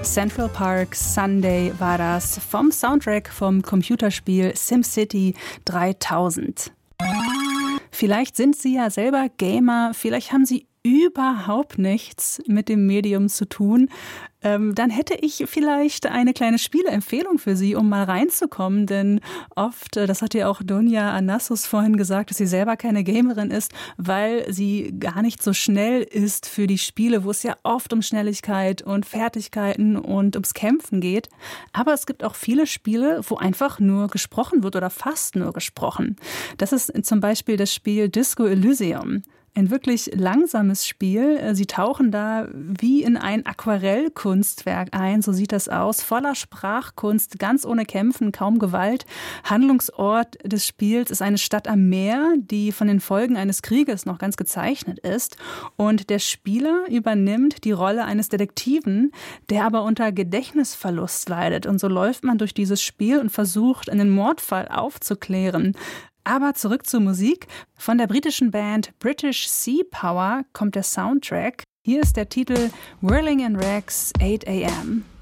Central Park Sunday war das vom Soundtrack vom Computerspiel SimCity 3000. Vielleicht sind Sie ja selber Gamer, vielleicht haben Sie überhaupt nichts mit dem Medium zu tun. Dann hätte ich vielleicht eine kleine Spieleempfehlung für Sie, um mal reinzukommen, denn oft, das hat ja auch Dunja Anassos vorhin gesagt, dass sie selber keine Gamerin ist, weil sie gar nicht so schnell ist für die Spiele, wo es ja oft um Schnelligkeit und Fertigkeiten und ums Kämpfen geht. Aber es gibt auch viele Spiele, wo einfach nur gesprochen wird oder fast nur gesprochen. Das ist zum Beispiel das Spiel Disco Elysium. Ein wirklich langsames Spiel. Sie tauchen da wie in ein Aquarellkunstwerk ein, so sieht das aus, voller Sprachkunst, ganz ohne Kämpfen, kaum Gewalt. Handlungsort des Spiels ist eine Stadt am Meer, die von den Folgen eines Krieges noch ganz gezeichnet ist. Und der Spieler übernimmt die Rolle eines Detektiven, der aber unter Gedächtnisverlust leidet. Und so läuft man durch dieses Spiel und versucht, einen Mordfall aufzuklären. Aber zurück zur Musik. Von der britischen Band British Sea Power kommt der Soundtrack. Hier ist der Titel Whirling in Rags 8 AM.